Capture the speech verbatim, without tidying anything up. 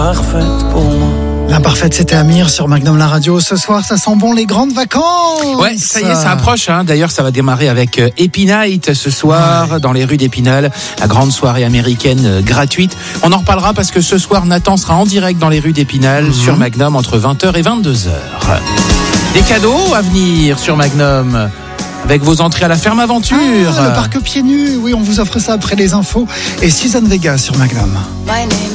Parfaite pour moi. L'imparfaite, c'était Amir sur Magnum la radio. Ce soir, ça sent bon les grandes vacances. Ouais, ça y est, ça approche. Hein. D'ailleurs, ça va démarrer avec euh, Happy Night ce soir ouais. dans les rues d'Épinal, la grande soirée américaine euh, gratuite. On en reparlera parce que ce soir, Nathan sera en direct dans les rues d'Épinal mm-hmm. sur Magnum entre vingt heures et vingt-deux heures. Des cadeaux à venir sur Magnum. Avec vos entrées à la ferme aventure. Ah, le parc pieds nus. Oui, on vous offre ça après les infos. Et Suzanne Vega sur Magnum.